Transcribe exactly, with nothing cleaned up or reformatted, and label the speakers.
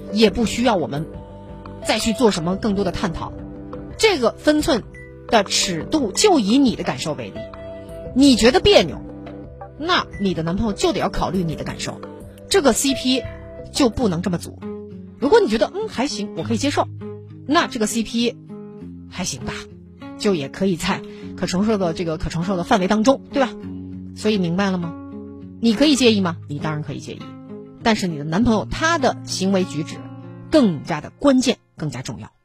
Speaker 1: 也不需要我们再去做什么更多的探讨。这个分寸的尺度就以你的感受为例，你觉得别扭，那你的男朋友就得要考虑你的感受，这个 C P 就不能这么组。如果你觉得嗯还行，我可以接受，那这个 C P 还行吧，就也可以在可承受的这个可承受的范围当中，对吧？所以明白了吗？你可以介意吗？你当然可以介意，但是你的男朋友他的行为举止更加的关键，更加重要。